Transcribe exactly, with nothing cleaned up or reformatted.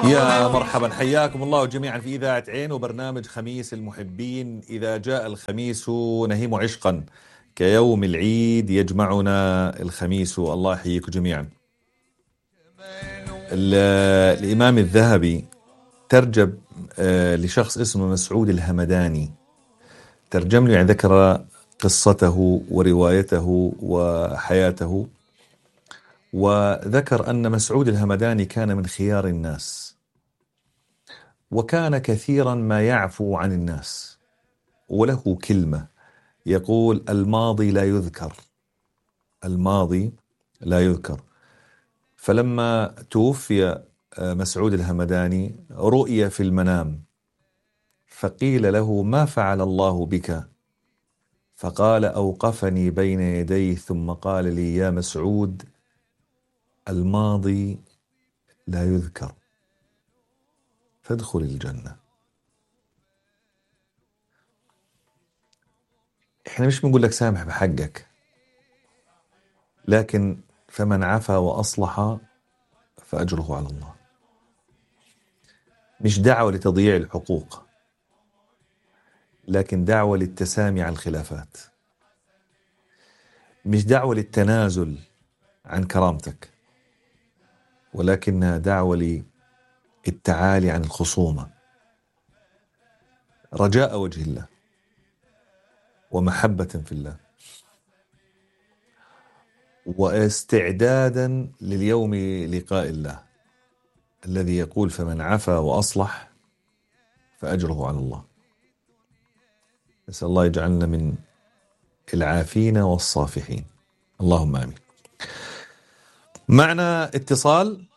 يا مرحبا، حياكم الله جميعا في إذاعة عين وبرنامج خميس المحبين. إذا جاء الخميس نهيم عشقا كيوم العيد يجمعنا الخميس. الله يحييكم جميعا. ال- الإمام الذهبي ترجم آه، لشخص اسمه مسعود الهمداني، ترجم له، يعني ذكر قصته وروايته وحياته، وذكر أن مسعود الهمداني كان من خيار الناس، وكان كثيرا ما يعفو عن الناس، وله كلمة يقول: الماضي لا يذكر، الماضي لا يذكر. فلما توفي مسعود الهمداني رؤي في المنام، فقيل له: ما فعل الله بك؟ فقال: أوقفني بين يديه ثم قال لي: يا مسعود، الماضي لا يذكر، فادخل الجنة. احنا مش بنقول لك سامح بحقك، لكن فمن عفا وأصلح فأجره على الله. مش دعوة لتضييع الحقوق، لكن دعوة للتسامي على الخلافات. مش دعوة للتنازل عن كرامتك، ولكنها دعوة للتعالي عن الخصومة، رجاء وجه الله ومحبة في الله، واستعدادا لليوم لقاء الله الذي يقول: فمن عفا وأصلح فأجره على الله. نسأل الله يجعلنا من العافين والصافحين، اللهم آمين. معنا اتصال.